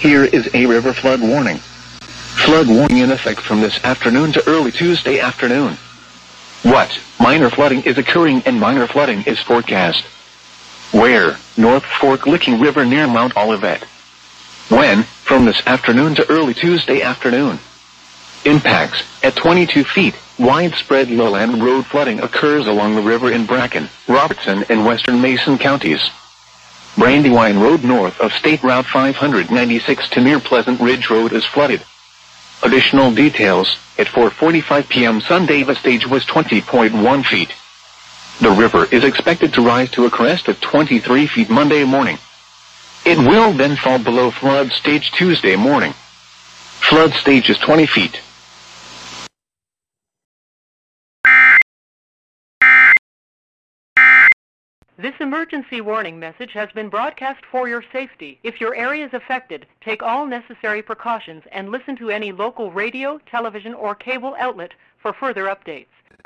Here is a river flood warning. Flood warning in effect from this afternoon to early Tuesday afternoon. What? Minor flooding is occurring and minor flooding is forecast. Where? North Fork Licking River near Mount Olivet. When? From this afternoon to early Tuesday afternoon. Impacts. At 22 feet, widespread lowland road flooding occurs along the river in Bracken, Robertson, and western Mason counties. Brandywine Road north of State Route 596 to near Pleasant Ridge Road is flooded. Additional details. At 4:45 p.m. Sunday the stage was 20.1 feet. The river is expected to rise to a crest of 23 feet Monday morning. It will then fall below flood stage Tuesday morning. Flood stage is 20 feet. This emergency warning message has been broadcast for your safety. If your area is affected, take all necessary precautions and listen to any local radio, television, or cable outlet for further updates.